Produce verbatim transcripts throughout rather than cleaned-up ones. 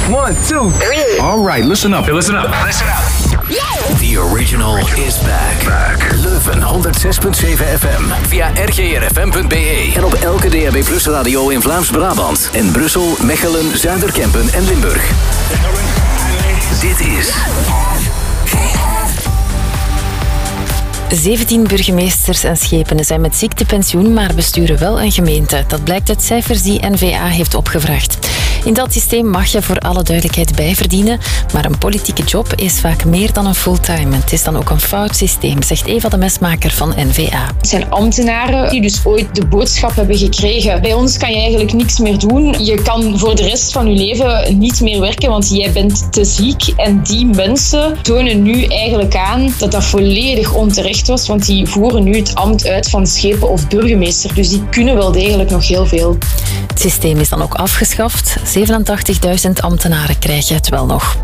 One, two, three. All right, listen up. Hey, listen up. Listen up. The original is back. back. Leuven honderd zes komma zeven F M. Via r g r f m punt b e. En op elke D A B Plus radio in Vlaams-Brabant. En Brussel, Mechelen, Zuiderkempen en Limburg. Dit is... zeventien burgemeesters en schepenen zijn met ziektepensioen, maar besturen wel een gemeente. Dat blijkt uit cijfers die N V A heeft opgevraagd. In dat systeem mag je voor alle duidelijkheid bijverdienen, maar een politieke job is vaak meer dan een fulltime. Het is dan ook een fout systeem, zegt Eva de Mesmaker van N V A. Het zijn ambtenaren die dus ooit de boodschap hebben gekregen. Bij ons kan je eigenlijk niks meer doen. Je kan voor de rest van je leven niet meer werken, want jij bent te ziek. En die mensen tonen nu eigenlijk aan dat dat volledig onterecht was, want die voeren nu het ambt uit van schepen of burgemeester. Dus die kunnen wel degelijk nog heel veel. Het systeem is dan ook afgeschaft. zevenentachtigduizend ambtenaren krijgen het wel nog.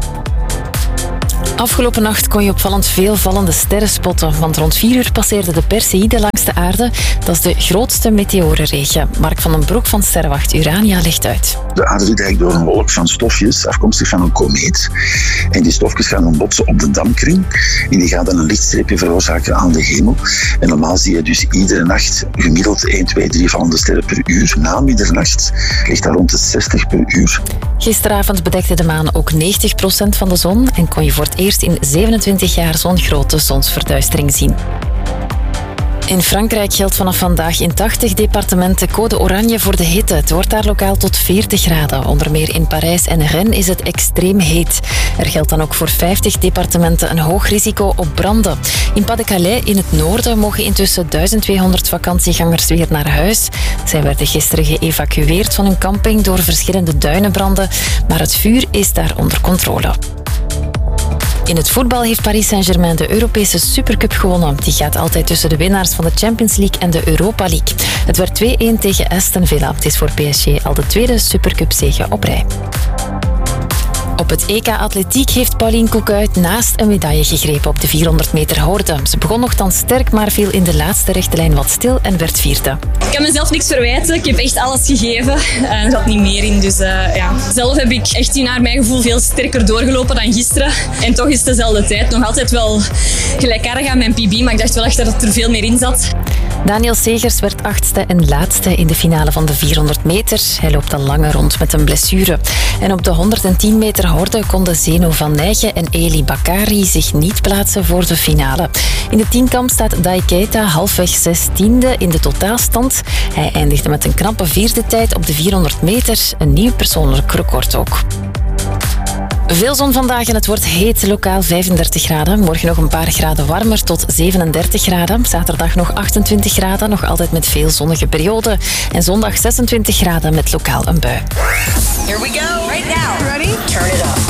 Afgelopen nacht kon je opvallend veel vallende sterren spotten, want rond vier uur passeerde de Perseïde langs de aarde. Dat is de grootste meteorenregen. Mark van den Broek van Sterrenwacht Urania legt uit. De aarde zit eigenlijk door een wolk van stofjes, afkomstig van een komeet. En die stofjes gaan dan botsen op de dampkring. En die gaan dan een lichtstreepje veroorzaken aan de hemel. En normaal zie je dus iedere nacht gemiddeld één, twee, drie vallende sterren per uur. Na middernacht ligt dat rond de zestig per uur. Gisteravond bedekte de maan ook negentig procent van de zon en kon je voor het eerst in zevenentwintig jaar zo'n grote zonsverduistering zien. In Frankrijk geldt vanaf vandaag in tachtig departementen code oranje voor de hitte. Het wordt daar lokaal tot veertig graden. Onder meer in Parijs en Rennes is het extreem heet. Er geldt dan ook voor vijftig departementen een hoog risico op branden. In Pas-de-Calais in het noorden mogen intussen duizend tweehonderd vakantiegangers weer naar huis. Zij werden gisteren geëvacueerd van hun camping door verschillende duinenbranden, maar het vuur is daar onder controle. In het voetbal heeft Paris Saint-Germain de Europese Supercup gewonnen. Die gaat altijd tussen de winnaars van de Champions League en de Europa League. Het werd twee-een tegen Aston Villa. Het is voor P S G al de tweede Supercup-zege op rij. Op het E K Atletiek heeft Pauline Koekuit naast een medaille gegrepen op de vierhonderd meter horde. Ze begon nogthans sterk, maar viel in de laatste rechte lijn wat stil en werd vierde. Ik kan mezelf niks verwijten. Ik heb echt alles gegeven. En er zat niet meer in. Dus uh, ja. Zelf heb ik echt naar mijn gevoel veel sterker doorgelopen dan gisteren. En toch is het dezelfde tijd. Nog altijd wel gelijkaardig aan mijn P B, maar ik dacht wel echt dat er veel meer in zat. Daniel Segers werd achtste en laatste in de finale van de vierhonderd meter. Hij loopt al langer rond met een blessure. En op de honderdtien meter horde konden Zeno van Nijgen en Eli Bakari zich niet plaatsen voor de finale. In de tienkamp staat Dai Keita halfweg zestiende in de totaalstand. Hij eindigde met een knappe vierde tijd op de vierhonderd meter. Een nieuw persoonlijk record ook. Veel zon vandaag en het wordt heet, lokaal vijfendertig graden. Morgen nog een paar graden warmer tot zevenendertig graden. Zaterdag nog achtentwintig graden, nog altijd met veel zonnige perioden. En zondag zesentwintig graden met lokaal een bui. Here we go. Right now. Ready? Turn it up.